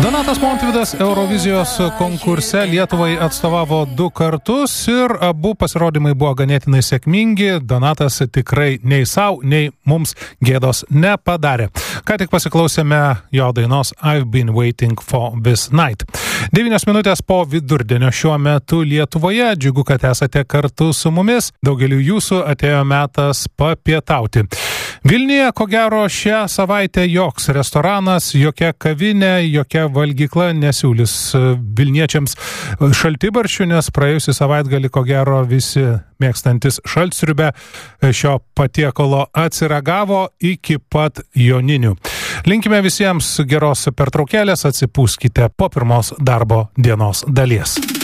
Donatas Montvydas Eurovizijos konkurse Lietuvai atstovavo 2 kartus ir abu pasirodymai buvo ganėtinai sėkmingi. Donatas tikrai nei savo, nei mums gėdos nepadarė. Ką tik pasiklausėme jo dainos I've been waiting for this night. 9 minutės po vidurdienio šiuo metu Lietuvoje. Džiugu, kad esate kartu su mumis. Daugeliu jūsų atėjo metas papietauti. Vilniuje, ko gero, šią savaitę joks restoranas, jokia kavinė, jokia valgykla nesiūlys vilniečiams šaltibarščių, nes praėjusį savaitgalį, ko gero, visi mėgstantis šaltsriubę šio patiekalo atsiragavo iki pat joninių. Linkime visiems geros pertraukėlės, atsipūskite po pirmos darbo dienos dalies.